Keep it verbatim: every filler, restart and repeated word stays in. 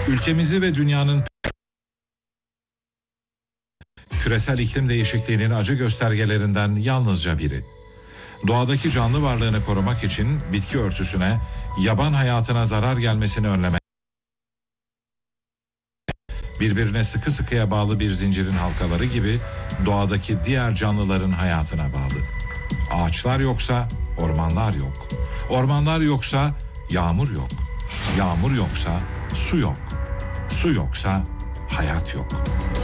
Ülkemizi ve dünyanın küresel iklim değişikliğinin acı göstergelerinden yalnızca biri. Doğadaki canlı varlığını korumak için bitki örtüsüne, yaban hayatına zarar gelmesini önlemek, birbirine sıkı sıkıya bağlı bir zincirin halkaları gibi doğadaki diğer canlıların hayatına bağlı. Ağaçlar yoksa ormanlar yok. Ormanlar yoksa yağmur yok. Yağmur yoksa su yok. Su yoksa hayat yok.